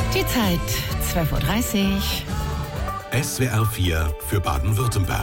Die Zeit 12:30 Uhr. SWR 4 für Baden-Württemberg.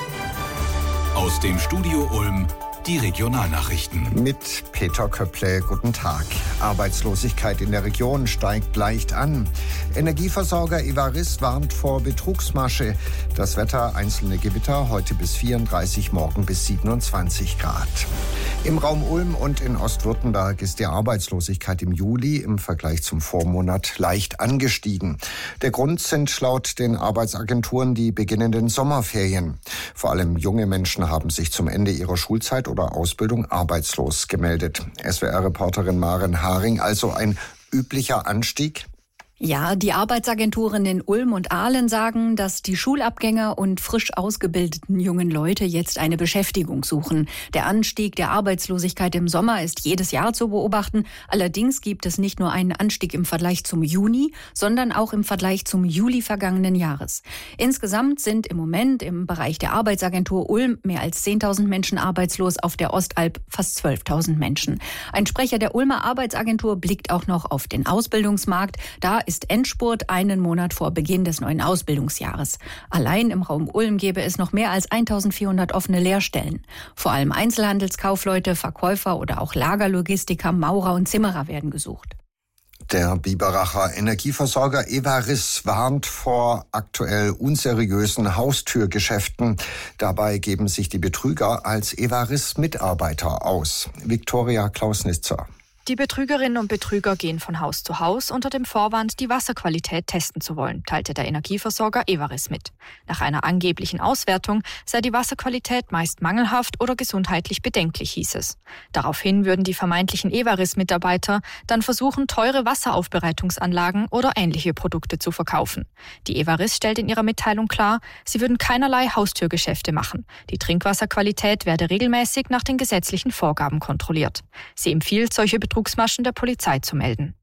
Aus dem Studio Ulm die Regionalnachrichten. Mit Peter Köpple, guten Tag. Arbeitslosigkeit in der Region steigt leicht an. Energieversorger Evaris warnt vor Betrugsmasche. Das Wetter, einzelne Gewitter, heute bis 34, morgen bis 27 Grad. Im Raum Ulm und in Ostwürttemberg ist die Arbeitslosigkeit im Juli im Vergleich zum Vormonat leicht angestiegen. Der Grund sind laut den Arbeitsagenturen die beginnenden Sommerferien. Vor allem junge Menschen haben sich zum Ende ihrer Schulzeit oder Ausbildung arbeitslos gemeldet. SWR-Reporterin Maren Haring, also ein üblicher Anstieg? Ja, die Arbeitsagenturen in Ulm und Aalen sagen, dass die Schulabgänger und frisch ausgebildeten jungen Leute jetzt eine Beschäftigung suchen. Der Anstieg der Arbeitslosigkeit im Sommer ist jedes Jahr zu beobachten. Allerdings gibt es nicht nur einen Anstieg im Vergleich zum Juni, sondern auch im Vergleich zum Juli vergangenen Jahres. Insgesamt sind im Moment im Bereich der Arbeitsagentur Ulm mehr als 10.000 Menschen arbeitslos, auf der Ostalb fast 12.000 Menschen. Ein Sprecher der Ulmer Arbeitsagentur blickt auch noch auf den Ausbildungsmarkt. Da ist Endspurt einen Monat vor Beginn des neuen Ausbildungsjahres. Allein im Raum Ulm gäbe es noch mehr als 1.400 offene Lehrstellen. Vor allem Einzelhandelskaufleute, Verkäufer oder auch Lagerlogistiker, Maurer und Zimmerer werden gesucht. Der Biberacher Energieversorger Evaris warnt vor aktuell unseriösen Haustürgeschäften. Dabei geben sich die Betrüger als Evaris-Mitarbeiter aus. Viktoria Klausnitzer. Die Betrügerinnen und Betrüger gehen von Haus zu Haus unter dem Vorwand, die Wasserqualität testen zu wollen, teilte der Energieversorger Evaris mit. Nach einer angeblichen Auswertung sei die Wasserqualität meist mangelhaft oder gesundheitlich bedenklich, hieß es. Daraufhin würden die vermeintlichen Evaris-Mitarbeiter dann versuchen, teure Wasseraufbereitungsanlagen oder ähnliche Produkte zu verkaufen. Die Evaris stellt in ihrer Mitteilung klar, sie würden keinerlei Haustürgeschäfte machen. Die Trinkwasserqualität werde regelmäßig nach den gesetzlichen Vorgaben kontrolliert. Sie empfiehlt, solche Betrugsmaschen der Polizei zu melden.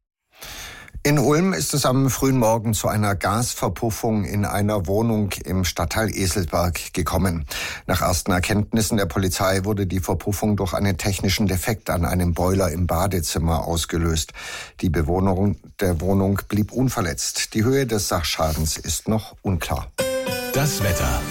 In Ulm ist es am frühen Morgen zu einer Gasverpuffung in einer Wohnung im Stadtteil Eselberg gekommen. Nach ersten Erkenntnissen der Polizei wurde die Verpuffung durch einen technischen Defekt an einem Boiler im Badezimmer ausgelöst. Die Bewohnerin der Wohnung blieb unverletzt. Die Höhe des Sachschadens ist noch unklar. Das Wetter.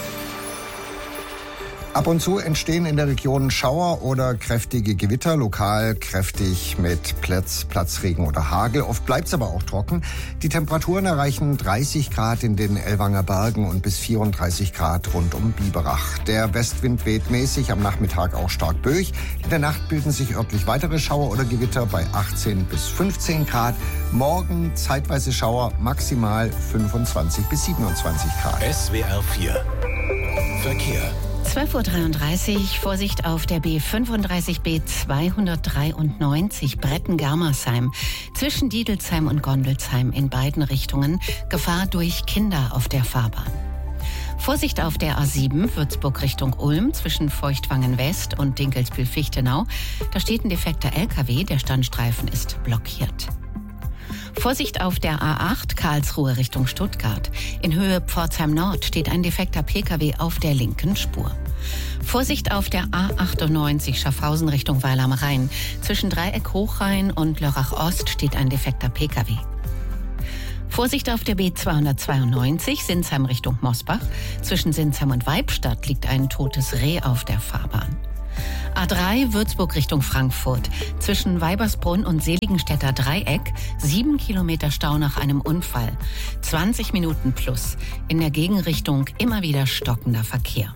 Ab und zu entstehen in der Region Schauer oder kräftige Gewitter, lokal kräftig mit Platzregen oder Hagel. Oft bleibt es aber auch trocken. Die Temperaturen erreichen 30 Grad in den Ellwanger Bergen und bis 34 Grad rund um Biberach. Der Westwind weht mäßig, am Nachmittag auch stark böig. In der Nacht bilden sich örtlich weitere Schauer oder Gewitter bei 18 bis 15 Grad. Morgen zeitweise Schauer, maximal 25 bis 27 Grad. SWR 4 Verkehr. 12:33 Uhr, Vorsicht auf der B35B 293 Bretten-Germersheim. Zwischen Diedelsheim und Gondelsheim in beiden Richtungen. Gefahr durch Kinder auf der Fahrbahn. Vorsicht auf der A7 Würzburg Richtung Ulm zwischen Feuchtwangen West und Dinkelsbühl-Fichtenau. Da steht ein defekter LKW, der Standstreifen ist blockiert. Vorsicht auf der A8 Karlsruhe Richtung Stuttgart. In Höhe Pforzheim Nord steht ein defekter Pkw auf der linken Spur. Vorsicht auf der A98 Schaffhausen Richtung Weil am Rhein. Zwischen Dreieck Hochrhein und Lörrach Ost steht ein defekter Pkw. Vorsicht auf der B292 Sinsheim Richtung Mosbach. Zwischen Sinsheim und Weibstadt liegt ein totes Reh auf der Fahrbahn. A3 Würzburg Richtung Frankfurt. Zwischen Weibersbrunn und Seligenstädter Dreieck 7 Kilometer Stau nach einem Unfall. 20 Minuten plus. In der Gegenrichtung immer wieder stockender Verkehr.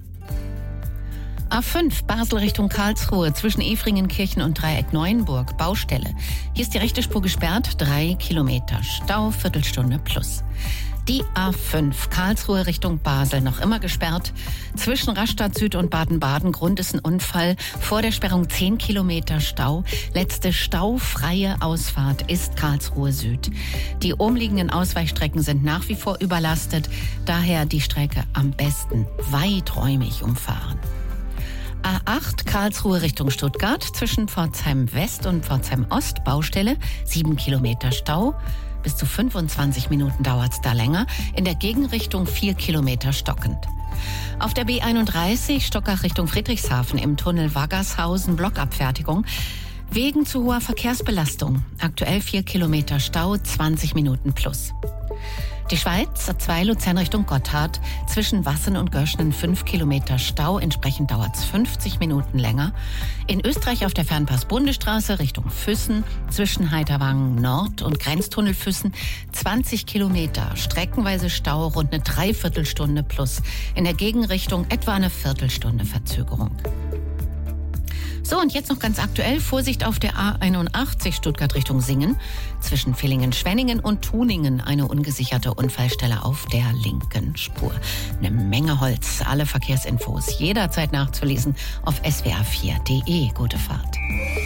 A5 Basel Richtung Karlsruhe zwischen Efringenkirchen und Dreieck Neuenburg. Baustelle. Hier ist die rechte Spur gesperrt. 3 Kilometer Stau, Viertelstunde plus. Die A5 Karlsruhe Richtung Basel noch immer gesperrt. Zwischen Rastatt Süd und Baden-Baden. Grund ist ein Unfall. Vor der Sperrung 10 Kilometer Stau. Letzte staufreie Ausfahrt ist Karlsruhe Süd. Die umliegenden Ausweichstrecken sind nach wie vor überlastet. Daher die Strecke am besten weiträumig umfahren. A8 Karlsruhe Richtung Stuttgart zwischen Pforzheim West und Pforzheim Ost. Baustelle 7 Kilometer Stau. Bis zu 25 Minuten dauert es da länger. In der Gegenrichtung 4 Kilometer stockend. Auf der B31 Stockach Richtung Friedrichshafen im Tunnel Waggershausen Blockabfertigung. Wegen zu hoher Verkehrsbelastung. Aktuell 4 Kilometer Stau, 20 Minuten plus. Die Schweiz, A2 Luzern Richtung Gotthard, zwischen Wassen und Göschnen 5 Kilometer Stau, entsprechend dauert es 50 Minuten länger. In Österreich auf der Fernpass-Bundesstraße Richtung Füssen, zwischen Heiterwangen Nord und Grenztunnel Füssen 20 Kilometer, streckenweise Stau, rund eine Dreiviertelstunde plus. In der Gegenrichtung etwa eine Viertelstunde Verzögerung. So, und jetzt noch ganz aktuell, Vorsicht auf der A81 Stuttgart Richtung Singen. Zwischen Villingen-Schwenningen und Tuningen eine ungesicherte Unfallstelle auf der linken Spur. Eine Menge Holz, alle Verkehrsinfos jederzeit nachzulesen auf swr4.de. Gute Fahrt.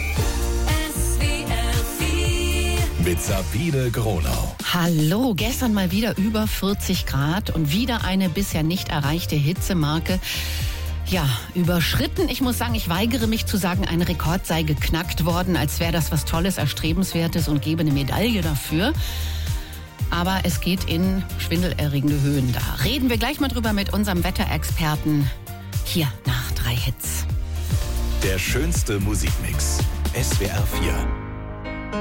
Mit Sabine Gronau. Hallo, gestern mal wieder über 40 Grad und wieder eine bisher nicht erreichte Hitzemarke. Ja, überschritten. Ich muss sagen, ich weigere mich zu sagen, ein Rekord sei geknackt worden, als wäre das was Tolles, Erstrebenswertes und gebe eine Medaille dafür. Aber es geht in schwindelerregende Höhen da. Reden wir gleich mal drüber mit unserem Wetterexperten. Hier nach 3 Hits. Der schönste Musikmix. SWR 4.